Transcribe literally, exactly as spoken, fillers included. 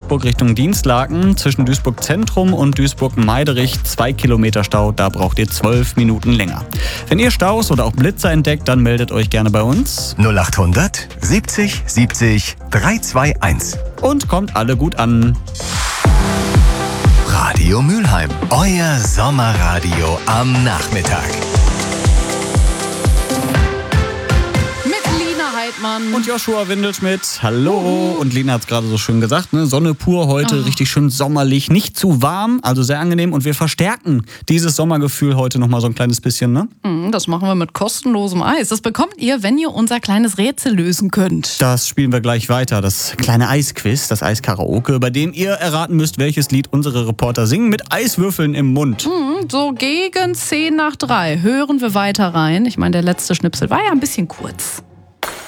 Duisburg Richtung Dienstlaken. Zwischen Duisburg Zentrum und Duisburg-Meiderich zwei Kilometer Stau, da braucht ihr zwölf Minuten länger. Wenn ihr Staus oder auch Blitzer entdeckt, dann meldet euch gerne bei uns. null achthundert siebzig siebzig dreihunderteinundzwanzig. Und kommt alle gut an. Radio Mülheim, euer Sommerradio am Nachmittag. Heidmann. Und Joshua Windelschmidt. Hallo. Und Lena hat es gerade so schön gesagt, ne? Sonne pur heute, oh. richtig schön sommerlich, nicht zu warm, also sehr angenehm. Und wir verstärken dieses Sommergefühl heute nochmal so ein kleines bisschen, ne? Das machen wir mit kostenlosem Eis. Das bekommt ihr, wenn ihr unser kleines Rätsel lösen könnt. Das spielen wir gleich weiter. Das kleine Eisquiz, das Eiskaraoke, bei dem ihr erraten müsst, welches Lied unsere Reporter singen, mit Eiswürfeln im Mund. So gegen zehn nach drei hören wir weiter rein. Ich meine, der letzte Schnipsel war ja ein bisschen kurz.